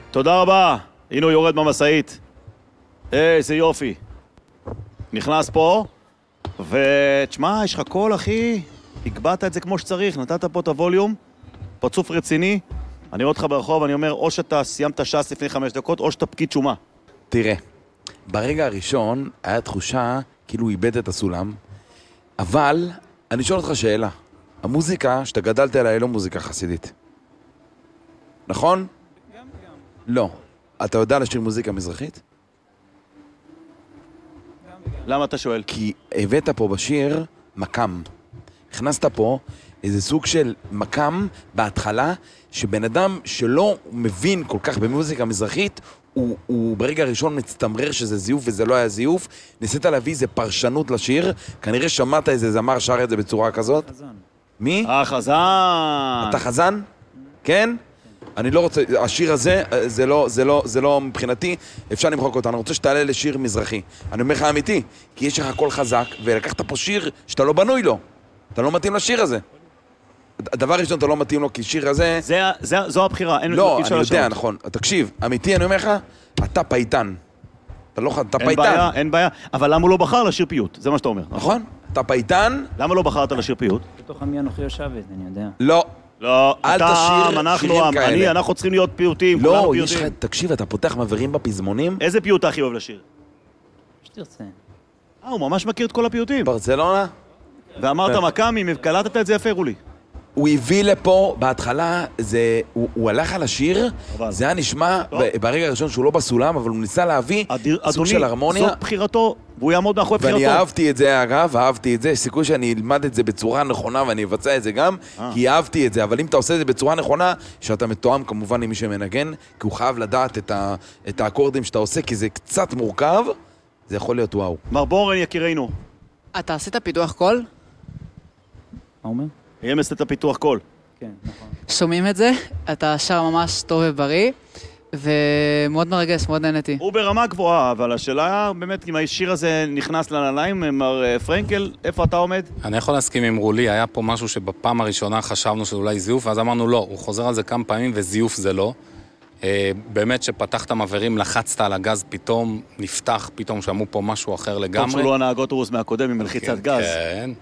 תודה רבה. הנה הוא יורד במסעית. איזה יופי. נכנס פה, ותשמע, יש לך קול, אחי. הקבעת את זה כמו שצריך, נתת פה את הווליום, פרצוף רציני. אני רואה אותך ברחוב, אני אומר, או שאתה סיימת ש"ס לפני 5 דקות, או שאתה פקיד שומה. תראה, ברגע הראשון היה תחושה כאילו הוא איבד את הסולם, אבל אני שואל אותך שאלה. המוזיקה שאתה גדלת עליה היא לא מוזיקה חסידית. נכון? גם. לא. אתה יודע לשיר מוזיקה מזרחית? למה אתה שואל? כי הבאת פה בשיר מקם. הכנסת פה איזה סוג של מקם בהתחלה, שבן אדם שלא מבין כל כך במוזיקה מזרחית, הוא ברגע הראשון מצטמרר שזה זיוף וזה לא היה זיוף. ניסית להביא איזה פרשנות לשיר, כנראה שמעת איזה זמר שר את זה בצורה כזאת. חזן. מי? חזן. אתה חזן? כן? אני לא רוצה, השיר הזה, זה לא מבחינתי, אפשר למחוק אותו. אני רוצה שתעלה לשיר מזרחי. אני אומר לך אמיתי, כי יש לך קול חזק, ולקחת פה שיר שאתה לא בנוי לו. אתה לא מתאים לשיר הזה. הדבר ראשון, אתה לא מתאים לו, כי שיר הזה... זו הבחירה, אין לא, אני יודע, נכון. תקשיב, אמיתי, אני אומר לך, אתה פייטן. אתה פייטן. אין בעיה, אבל למה הוא לא בחר לשיר פיוט? זה מה שאתה אומר, נכון? אתה פייטן? למה לא בחרת לשיר פיוט? בתוך עמי אנוכי יושבת, אני יודע. לא. לא, אל תשיר שירים כאלה. אנחנו צריכים להיות פיוטים, לא, כולנו יש לך, פיוטים. תקשיב, אתה פותח מבהרים בפזמונים? איזה פיוט אתה הכי אוהב לשיר? שתרצה. הוא ממש מכיר את כל הפיוטים. ברצלונה? ואמרת מקאמי, קלטת את זה יפה, רולי. הוא הביא לפה, בהתחלה, הוא הלך על השיר, זה היה נשמע ברגע הראשון שהוא לא בסולם, אבל הוא ניסה להביא סוג של הרמוניה. זאת בחירתו, והוא יעמוד מאחורי בחירתו. ואני אהבתי את זה, אגב, אהבתי את זה, יש סיכוי שאני אלמד את זה בצורה נכונה ואני אבצע את זה גם, כי אהבתי את זה, אבל אם אתה עושה את זה בצורה נכונה, שאתה מתואם כמובן עם מי שמנגן, כי הוא חייב לדעת את האקורדים שאתה עושה, כי זה קצת מורכב, זה יכול להיות וואו. מר בורן יקירנו. אתה עשית פיתוח קול? מה אומר? ימס את הפיתוח קול. כן, נכון. שומעים את זה? אתה שר ממש טוב ובריא, ומאוד מרגש, מאוד נהניתי. הוא ברמה גבוהה, אבל השאלה באמת, אם השיר הזה נכנס לנעליים, מר פרנקל, איפה אתה עומד? אני יכול להסכים עם רולי, היה פה משהו שבפעם הראשונה חשבנו שאולי זיוף, ואז אמרנו לא, הוא חוזר על זה כמה פעמים וזיוף זה לא. באמת שפתחת מבהרים, לחצת על הגז, פתאום נפתח, פתאום שמעו פה משהו אחר לגמרי. טוב שלא הנהג אוטובוס מהקודם עם מלחיצת גז. כן,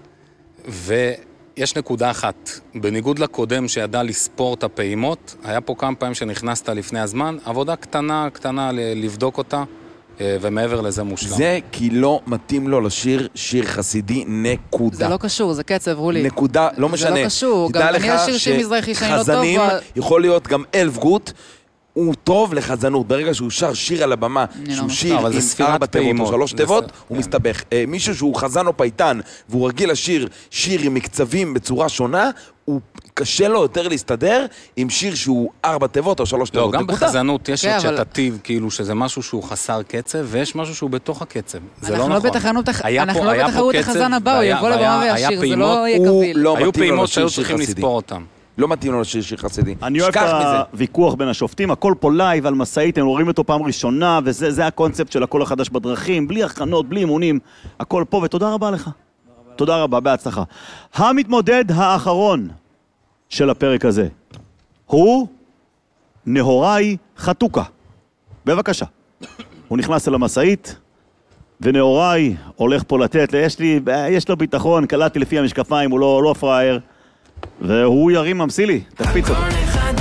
ויש נקודה אחת, בניגוד לקודם שידע לספור את הפעימות, היה פה כמה פעמים שנכנסת לפני הזמן, עבודה קטנה לבדוק אותה, ומעבר לזה מושלם. זה כי לא מתאים לו לשיר שיר חסידי, נקודה. זה לא קשור, זה קצב, רולי. נקודה, לא משנה. זה לא קשור, גם אני אשיר שיר מזרחי שאני לא טוב. חזנים יכול להיות גם אלף גוט, הוא טוב לחזנות. ברגע שהוא שר שיר על הבמה, שהוא שיר עם 4 תיבות או 3 תיבות, הוא מסתבך. מישהו שהוא חזן או פייטן, והוא רגיל לשיר שיר עם מקצבים בצורה שונה, הוא קשה לו יותר להסתדר עם שיר שהוא 4 תיבות או 3 תיבות. לא, גם בחזנות יש עוד שתתיב, כאילו שזה משהו שהוא חסר קצב, ויש משהו שהוא בתוך הקצב. זה לא נכון. אנחנו לא בתחרות החזן הבא, הוא יבוא לבמה וישיר, זה לא יהיה קביל. היו פעימות שהיו צריכים לספור אותם. לא מתאים לו לשיר שיר חסידי. אני אוהב את הוויכוח בין השופטים, הכל פה לייב על מסעית, הם רואים אותו פעם ראשונה, וזה הקונספט של הכל החדש בדרכים, בלי הכנות, בלי אימונים, הכל פה, ותודה רבה לך. תודה רבה, בהצלחה. המתמודד האחרון של הפרק הזה הוא נהוראי חתוקה. בבקשה. הוא נכנס אל המסעית, ונהוראי הולך פה לתת, יש לו ביטחון, קלטתי לפי המשקפיים, הוא לא פראייר. והוא ירים ממסילי, תקפיץ אותו.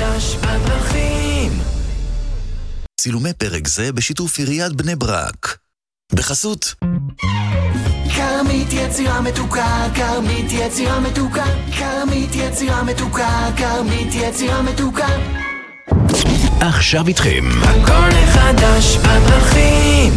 צילומי פרק זה בשיתוף עיריית בני ברק. בחסות כרמית יצירה מתוקה, כרמית יצירה מתוקה, כרמית יצירה מתוקה, כרמית יצירה מתוקה. עכשיו איתכם הכל חדש בדרכים.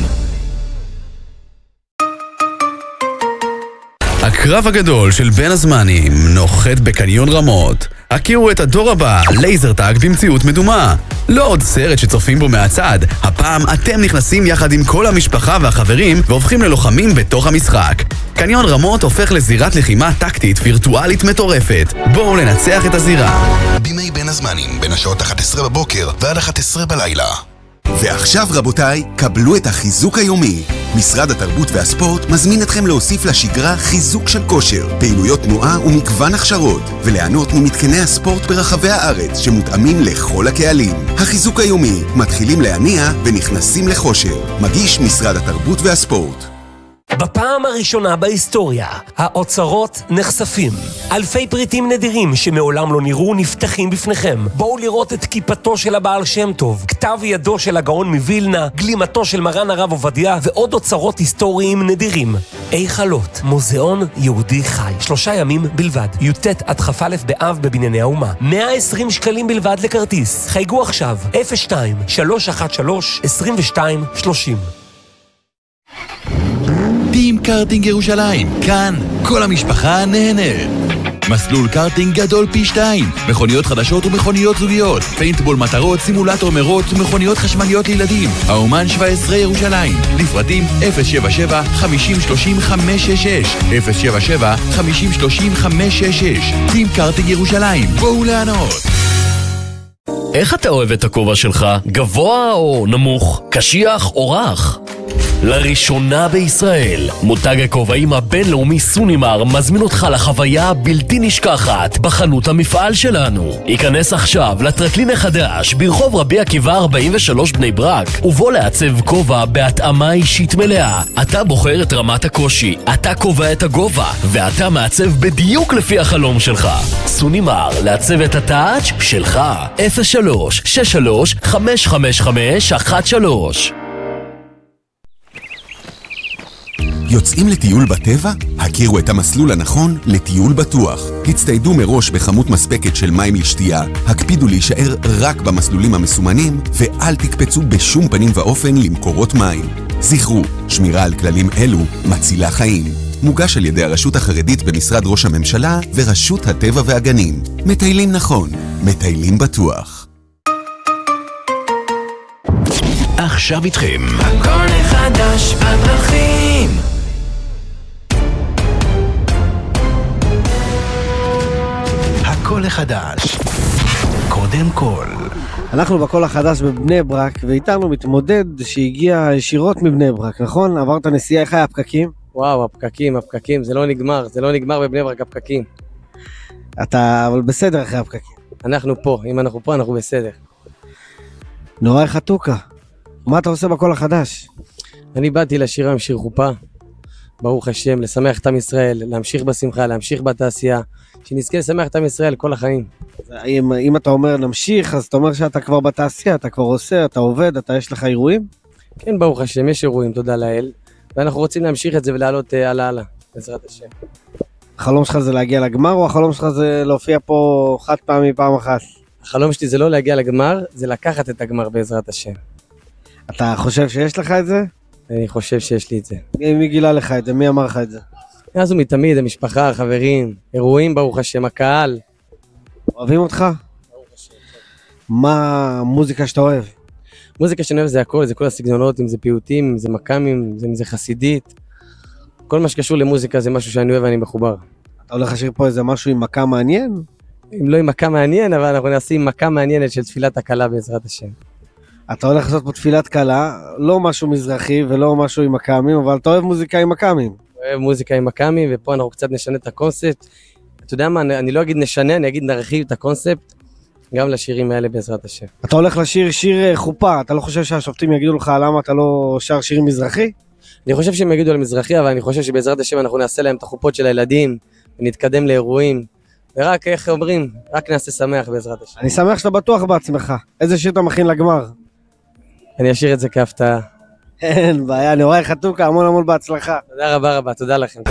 הקרב הגדול של בין הזמנים נוחת בקניון רמות. הכירו את הדור הבא, לייזר טאג במציאות מדומה. לא עוד סרט שצופים בו מהצד, הפעם אתם נכנסים יחד עם כל המשפחה והחברים והופכים ללוחמים בתוך המשחק. קניון רמות הופך לזירת לחימה טקטית וירטואלית מטורפת. בואו לנצח את הזירה. בימי בין הזמנים, בין השעות 11 בבוקר ועד 11 בלילה. ועכשיו רבותיי, קבלו את החיזוק היומי. משרד התרבות והספורט מזמין אתכם להוסיף לשגרה חיזוק של כושר, פעילויות תנועה ומגוון הכשרות, וליהנות ממתקני הספורט ברחבי הארץ שמותאמים לכל הקהלים. החיזוק היומי, מתחילים להניע ונכנסים לכושר. מגיש משרד התרבות והספורט. בפעם הראשונה בהיסטוריה, האוצרות נחשפים. אלפי פריטים נדירים שמעולם לא נראו נפתחים בפניכם. בואו לראות את כיפתו של הבעל שם טוב, כתב ידו של הגאון מווילנה, גלימתו של מרן הרב עובדיה ועוד אוצרות היסטוריים נדירים. היכלות, מוזיאון יהודי חי. 3 ימים בלבד. י"ט עד כ"א באב בבנייני האומה. 120 שקלים בלבד לכרטיס. חייגו עכשיו 02-313-2230. טים קארטינג ירושלים, כאן כל המשפחה נהנית. מסלול קארטינג גדול פי 2, מכוניות חדשות ומכוניות זוגיות, פיינטבול מטרות, סימולטור מרוץ ומכוניות חשמליות לילדים. האומן 17 ירושלים, לפרטים 077-5030-566, 077-5030-566. טים קארטינג ירושלים, בואו לענות. איך אתה אוהב את הכובע שלך? גבוה או נמוך? קשיח או רך? לראשונה בישראל, מותג הכובעים הבינלאומי סונימר מזמין אותך לחוויה הבלתי נשכחת בחנות המפעל שלנו. היכנס עכשיו לטרקלין החדש ברחוב רבי עקיבא 43 בני ברק, ובוא לעצב כובע בהתאמה אישית מלאה. אתה בוחר את רמת הקושי, אתה קובע את הגובה, ואתה מעצב בדיוק לפי החלום שלך. סונימר, לעצב את הטאץ' שלך. 03-63-555-13. יוצאים לטיול בטבע? הכירו את המסלול הנכון לטיול בטוח. הצטיידו מראש בכמות מספקת של מים לשתייה, הקפידו להישאר רק במסלולים המסומנים, ואל תקפצו בשום פנים ואופן למקורות מים. זכרו, שמירה על כללים אלו מצילה חיים. מוגש על ידי הרשות החרדית במשרד ראש הממשלה ורשות הטבע והגנים. מטיילים נכון, מטיילים בטוח. עכשיו איתכם הכל חדש בדרכים. הכל החדש. קודם כל. אנחנו בכל החדש בבני ברק, ואיתנו מתמודד שהגיע ישירות מבני ברק, נכון? עברת נסיעה, איך היה הפקקים? וואו, הפקקים, זה לא נגמר בבני ברק הפקקים. אתה אבל בסדר אחרי הפקקים. אנחנו פה, אם אנחנו פה אנחנו בסדר. נורא חתוקה. מה אתה עושה בכל החדש? אני באתי לשירה עם שיר חופה, ברוך השם, לשמח את עם ישראל, להמשיך בשמחה, להמשיך בתעשייה, שנזכה לשמח את עם ישראל כל החיים. אם אתה אומר נמשיך, אז אתה אומר שאתה כבר בתעשייה, אתה כבר עושה, אתה עובד, יש לך אירועים? כן, ברוך השם, יש אירועים, תודה לאל, ואנחנו רוצים להמשיך את זה ולעלות הלאה, בעזרת השם. החלום שלך זה להגיע לגמר, או החלום שלך זה להופיע פה חד פעמי פעם אחת? החלום שלי זה לא להגיע לגמר, זה לקחת את הגמר בעזרת השם. אתה חושב שיש לך את זה? אני חושב שיש לי את זה. מי גילה לך את זה? מי אמר לך את זה? אז הוא מתמיד, המשפחה, החברים, אירועים ברוך השם, הקהל. אוהבים אותך? ברוך השם. מה המוזיקה שאתה אוהב? מוזיקה שאני אוהב זה הכל, זה כל הסגנונות, אם זה פיוטים, אם זה מקאמים, אם זה חסידית. כל מה שקשור למוזיקה זה משהו שאני אוהב ואני מחובר. אתה הולך לשיר פה איזה משהו עם מכה מעניין? אם לא עם מכה מעניין, אבל אנחנו נעשה עם מכה מעניינת של תפילת הקלה בעזרת השם. אתה הולך לעשות פה תפילת קלה, לא משהו מזרחי ולא משהו עם מקאמים, אבל אתה אוהב מוזיקה עם מקאמים. אוהב מוזיקה עם מקאמים, ופה אנחנו קצת נשנה את הקונספט. אתה יודע מה, אני לא אגיד נשנה, אני אגיד נרחיב את הקונספט, גם לשירים האלה בעזרת השם. אתה הולך לשיר שיר חופה, אתה לא חושב שהשופטים יגידו לך למה אתה לא שר שירים מזרחי? אני חושב שהם יגידו על מזרחי, אבל אני חושב שבעזרת השם אנחנו נעשה להם את החופות של הילדים, ונתקדם לאירועים, ורק, איך אומרים, רק נעשה שמח בעזרת השם. אני שמח שאתה בטוח בעצמך. איזה שיר אתה מכין לגמר? אני אשאיר את זה כהפתעה. אין בעיה, נורא חתוקה, המון בהצלחה. תודה רבה, תודה לכם.